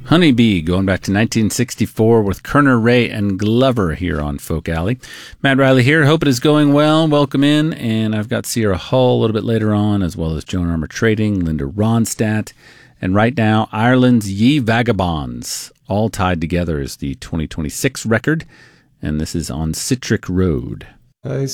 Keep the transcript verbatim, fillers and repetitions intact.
Honeybee, going back to nineteen sixty-four with Kerner, Ray, and Glover here on Folk Alley. Matt Riley here. Hope it is going well. Welcome in. And I've got Sierra Hull a little bit later on, as well as Joan Armour Trading, Linda Ronstadt. And right now, Ireland's Ye Vagabonds. All Tied Together is the twenty twenty-six record. And this is on Citric Road. I